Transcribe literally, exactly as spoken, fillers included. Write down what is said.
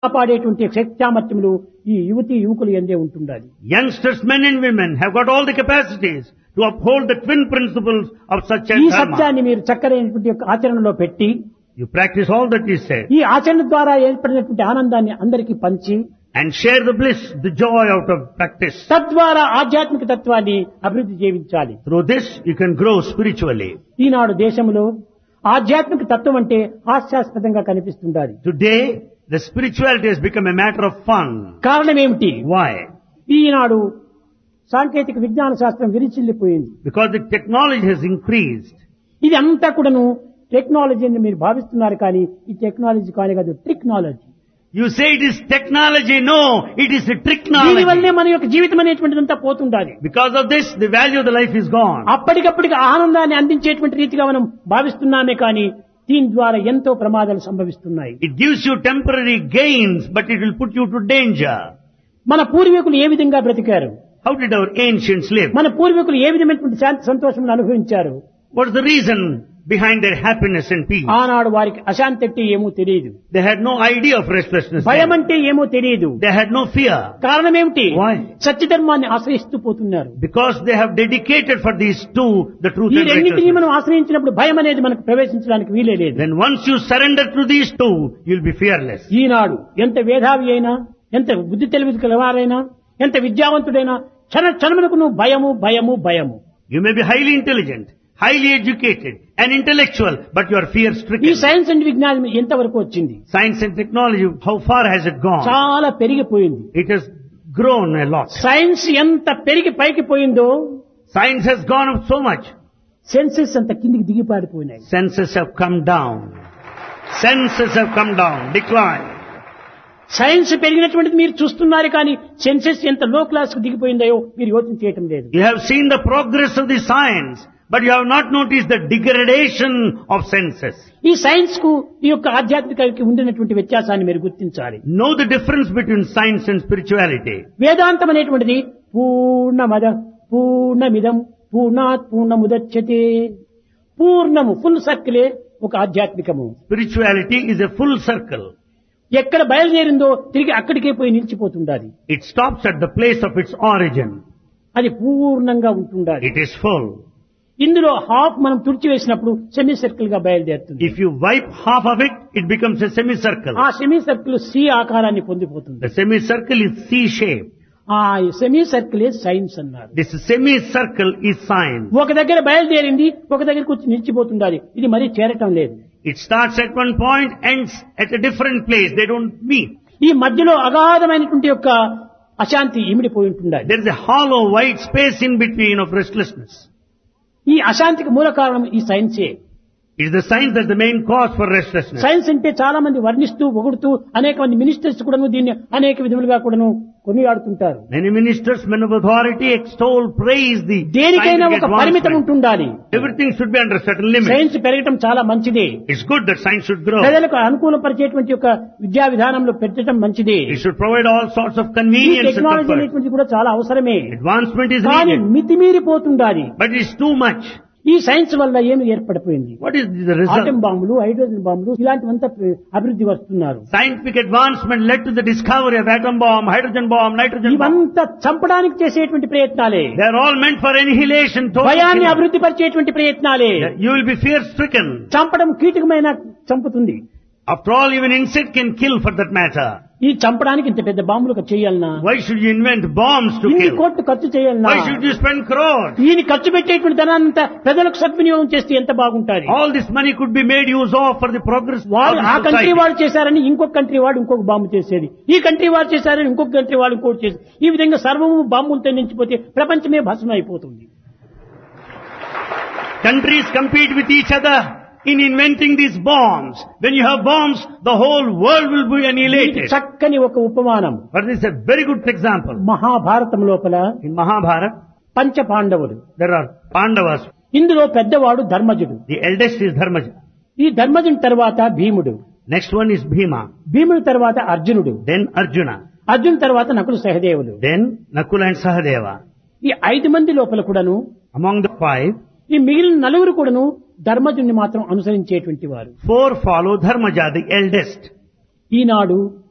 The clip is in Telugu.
కాపాడేటువంటి శక్త్యామత్యములు ఈ యువతి యువకులు ఎందే ఉంటుండాలి. Youngsters, men and women, have got all the capacities to uphold the twin principles of such ఈ a dharma. సత్యాన్ని మీరు చక్కరైనటువంటి యొక్క ఆచరణలో పెట్టి You practice all that is said ఈ ఆచరణ ద్వారా ఏర్పడినటువంటి ఆనందాన్ని అందరికీ పంచి and share the bliss, the joy out of practice. తద్వారా ఆధ్యాత్మిక తత్వాన్ని అభివృద్ధి చేయించాలి. Through this, you can grow spiritually. ఈనాడు దేశంలో ఆధ్యాత్మిక తత్వం అంటే హాస్యాస్పదంగా కనిపిస్తుండాలి. Today, the spirituality has become a matter of fun. కారణం ఏమిటి? Why? ఈనాడు సాంకేతిక విజ్ఞాన శాస్త్రం విరిచిల్లిపోయింది. Because the technology has increased. ఇది అంతా కూడాను టెక్నాలజీ అని మీరు భావిస్తున్నారు, కానీ ఈ టెక్నాలజీ కానీ కాదు, technology. You say it is technology. No, it is a దీని tricknology. వల్లే మన యొక్క జీవితం అనేటువంటిదంతా పోతుండాలి. Because of this, the value of the life is gone. అప్పటికప్పటికి ఆనందాన్ని అందించేటువంటి రీతిగా మనం భావిస్తున్నామే, కానీ దీని ద్వారా ఎంతో ప్రమాదాలు సంభవిస్తున్నాయి. It gives you temporary gains, but it will put you to danger. మన పూర్వీకులు ఏ విధంగా బ్రతికారు? How did our ancients live? మన పూర్వీకులు ఏ విధమైనటువంటి శాంతి సంతోషం అనుభవించారు? What is the reason behind their happiness and peace? ఆనాడు వారికి అశాంతి అంటే ఏమో తెలియదు, They had no idea of restlessness. భయం then. అంటే ఏమో తెలియదు. They had no fear. కారణం ఏమిటి? Why? సత్యధర్మాన్ని ఆశ్రయిస్తూ పోతున్నారు. Because they have dedicated for these two the truth ఈ and రెండింటినీ righteousness. మనం ఆశ్రయించినప్పుడు భయం అనేది మనకు ప్రవేశించడానికి వీలే లేదు. Then once you surrender to these two, you'll be fearless. ఈనాడు ఎంత వేధావి అయినా, ఎంత బుద్ధి తెలివి కలవారైనా, ఎంత విద్యావంతుడైనా క్షణ క్షణములకు నువ్వు భయము భయము భయము. You may be highly intelligent, highly educated, and intellectual, but you are ఈ fear-stricken. సైన్స్ అండ్ విజ్ఞానం ఎంతవరకు వచ్చింది? Science and technology, how far has it gone? చాలా పెరిగిపోయింది. It has grown a lot. Science ఎంత పెరిగి పైకి పోయిందో Science has gone up so much. Senses అంత కిందికి దిగిపాడిపోయినాయి. Senses have come down. Senses have come down, declined. Science పెరిగినటువంటిది మీరు చూస్తున్నారు, కానీ సెన్సెస్ ఎంత లో క్లాస్ కు దిగిపోయిందో మీరు యోచన చేయటం లేదు. You have seen the progress of the science, but you have not noticed the degradation of senses. ఈ సైన్స్ కు ఈ యొక్క ఆధ్యాత్మికకి ఉండినటువంటి వ్యత్యాసాన్ని మీరు గుర్తించాలి. Know the difference between science and spirituality. వేదాంతం అనేటువంటిది పూర్ణమద పూర్ణమిదం పూర్ణాత్ పూర్ణముదచ్యతే. పూర్ణము ఫుల్ సర్కిలే ఒక ఆధ్యాత్మికము. Spirituality is a full circle. ఎక్కడ బయలుదేరిందో తిరిగి అక్కడికే పోయి నిలిచిపోతుండాలి. It stops at the place of its origin. అది పూర్ణంగా ఉంటుండాలి. It is full. ఇందులో హాఫ్ మనం తుడిచి వేసినప్పుడు సెమీ సర్కిల్ గా బయలుదేరుతుంది. If you wipe half of it, it becomes a semicircle. ఆ సెమీ సర్కిల్ సి ఆకారాన్ని పొందిపోతుంది. The semicircle is C-shaped. ఆ సెమీ సర్కిలే సైన్స్ అన్నారు. This semicircle is science. ఒక దగ్గర బయలుదేరింది, ఒక దగ్గరకు వచ్చి నిలిచిపోతుండాలి. ఇది మరీ చేరటం లేదు. It starts at one point, ends at a different place. They don't meet. ఈ మధ్యలో అగాధమైనటువంటి యొక్క అశాంతి ఇమిడిపోయి ఉంటుండాలి. There is a hollow, white space in between of restlessness. ఈ అశాంతికి మూల కారణం ఈ సైన్సే. It is the science that's the main cause for restlessness. Science అంటే చాలా మంది వర్ణిస్తూ పొగుడుతూ అనేక మంది మినిస్టర్స్ కూడాను దీన్ని అనేక విధములుగా కూడాను కొనియాడుతుంటారు. Many ministers, men of authority, extol, praise the దేనికైనా scientific ఒక పరిమితం advancement. ఉంటుండాలి. Everything should be under certain limits. Science పెరగటం చాలా మంచిదే. It's good that science should grow. ప్రజలకు అనుకూలపరిచేటువంటి యొక్క విద్యా విధానంలో పెట్టడం మంచిదే. It should provide all sorts of ఈ convenience and టెక్నాలజీ comfort. అనేటువంటిది కూడా చాలా అవసరమే. Advancement is కానీ needed, మితిమీరిపోతుండాలి. but it's too much. ఈ సైన్స్ వల్ల ఏమి ఏర్పడిపోయింది? What is the result? Atom బాంబులు, హైడ్రోజన్ బాంబులు ఇలాంటివంతా అభివృద్ధి వస్తున్నారు. Scientific advancement led to the discovery of atom bomb, hydrogen bomb, nitrogen bomb. ఇవంతా చంపడానికి చేసేటువంటి ప్రయత్నాలే. They are all meant for annihilation. total భయాన్ని killing. అభివృద్ధి పరిచేటువంటి ప్రయత్నాలే. You will be fear stricken. చంపడం కీటకమైన చంపుతుంది. After all, even insect can kill for that matter. ఈ చంపడానికి ఇంత పెద్ద బాంబులు చేయాలన్నా, Why should you invent bombs to ఇన్ని kill? కోట్లు ఖర్చు చేయాలన్నా, Why should you spend crores? ఈయన ఖర్చు పెట్టేటువంటి ధనాన్నంతా ప్రజలకు సద్వినియోగం చేస్తే ఎంత బాగుంటుంది. All this money could be made use of for the progress of వాడు the ఆ కంట్రీ society. వాడు చేశారని ఇంకొక కంట్రీ వాడు ఇంకొక బాంబు చేసేది, ఈ కంట్రీ వాడు చేశారని ఇంకొక కంట్రీ వాడు ఇంకోటి చేసేది. ఈ విధంగా సర్వము బాంబులతో నించిపోతే ప్రపంచమే భస్మం అయిపోతుంది. Countries compete with each other in inventing these bombs. When you have bombs, the whole world will be దీనికి annihilated. చక్కని ఒక ఉపమానం. But this is a very good example. Mahabharatam లోపల In Mahabharata, పంచ పాండవులు. there are Pandavas. ఇందులో పెద్దవాడు ధర్మజుడు. The eldest is Dharmaja. ఈ ధర్మజుని తర్వాత భీముడు. Next one is Bhima. భీముడి తర్వాత అర్జునుడు. Then Arjuna. అర్జున్ తర్వాత Nakula సహదేవులు. Then Nakula and Sahadeva. ఈ ఐదు మంది లోపల కూడాను Among the five, ఈ మిగిలిన నలుగురు కూడాను ధర్మజుని మాత్రం అనుసరించేటువంటి వారు. four follow Dharmaja, the eldest. Eenadu